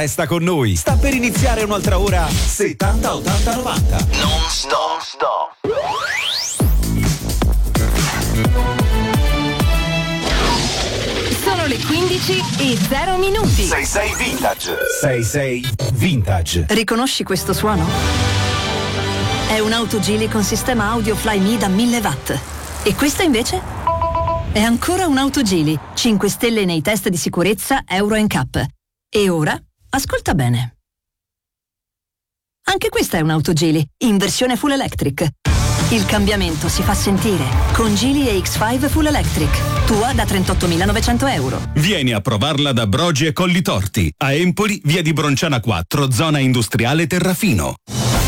resta con noi. Sta per iniziare un'altra ora 70 80 90. Non stop. Sono le 15:0. 66 Vintage. 66 Vintage. Riconosci questo suono? È un'auto Geely con sistema audio Flyme da 1000 watt. E questa invece? È ancora un'auto Geely, 5 stelle nei test di sicurezza Euro NCAP. E ora, ascolta bene. Anche questa è un'auto Geely, in versione full electric. Il cambiamento si fa sentire con Geely EX5 Full Electric. Tua da 38.900 euro. Vieni a provarla da Brogi e Collitorti. A Empoli, via di Bronciana 4, zona industriale Terrafino.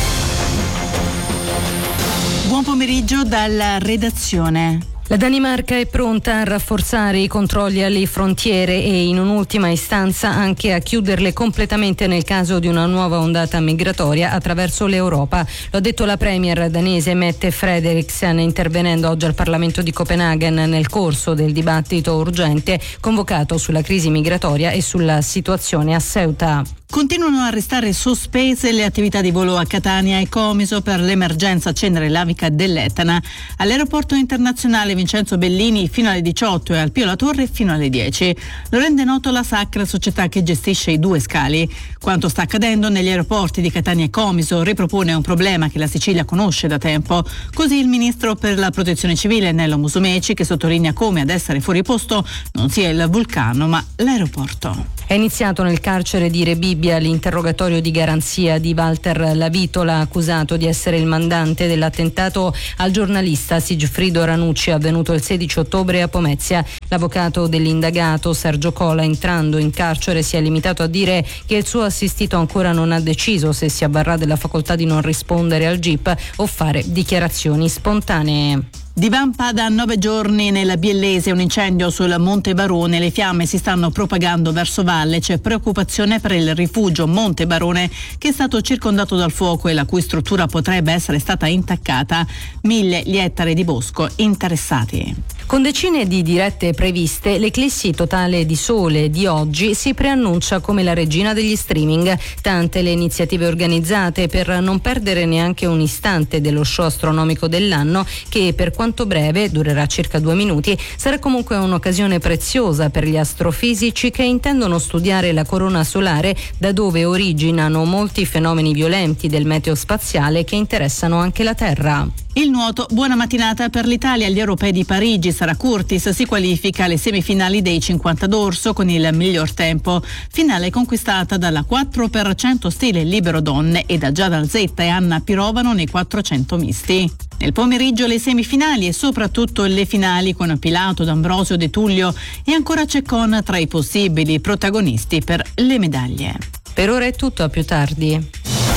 Buon pomeriggio dalla redazione. La Danimarca è pronta a rafforzare i controlli alle frontiere e in un'ultima istanza anche a chiuderle completamente nel caso di una nuova ondata migratoria attraverso l'Europa. Lo ha detto la premier danese Mette Frederiksen intervenendo oggi al Parlamento di Copenaghen nel corso del dibattito urgente convocato sulla crisi migratoria e sulla situazione a Ceuta. Continuano a restare sospese le attività di volo a Catania e Comiso per l'emergenza cenere lavica dell'Etna. All'aeroporto internazionale Vincenzo Bellini fino alle 18 e al Pio La Torre fino alle 10. Lo rende noto la Sacra, società che gestisce i due scali. Quanto sta accadendo negli aeroporti di Catania e Comiso ripropone un problema che la Sicilia conosce da tempo. Così il ministro per la protezione civile Nello Musumeci, che sottolinea come ad essere fuori posto non sia il vulcano ma l'aeroporto. È iniziato nel carcere di Rebibbia l'interrogatorio di garanzia di Walter Lavitola, accusato di essere il mandante dell'attentato al giornalista Sigfrido Ranucci avvenuto il 16 ottobre a Pomezia. L'avvocato dell'indagato Sergio Cola, entrando in carcere, si è limitato a dire che il suo assistito ancora non ha deciso se si avvarrà della facoltà di non rispondere al GIP o fare dichiarazioni spontanee. Divampa da 9 giorni nella Biellese un incendio sul Monte Barone. Le fiamme si stanno propagando verso valle. C'è preoccupazione per il rifugio Monte Barone, che è stato circondato dal fuoco e la cui struttura potrebbe essere stata intaccata. 1000 gli ettari di bosco interessati. Con decine di dirette previste, l'eclissi totale di sole di oggi si preannuncia come la regina degli streaming. Tante le iniziative organizzate per non perdere neanche un istante dello show astronomico dell'anno, che per quanto breve, durerà circa 2 minuti, sarà comunque un'occasione preziosa per gli astrofisici che intendono studiare la corona solare, da dove originano molti fenomeni violenti del meteo spaziale che interessano anche la Terra. Il nuoto, buona mattinata per l'Italia agli europei di Parigi. Sara Curtis si qualifica alle semifinali dei 50 d'orso con il miglior tempo. Finale conquistata dalla 4x100 stile libero donne e da Giada Alzetta e Anna Pirovano nei 400 misti. Nel pomeriggio le semifinali e soprattutto le finali con Pilato, D'Ambrosio, De Tullio e ancora Ceccon tra i possibili protagonisti per le medaglie. Per ora è tutto, a più tardi.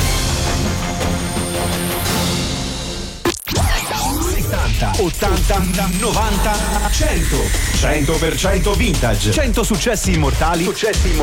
80, 90, 100. 100% vintage. 100 successi immortali.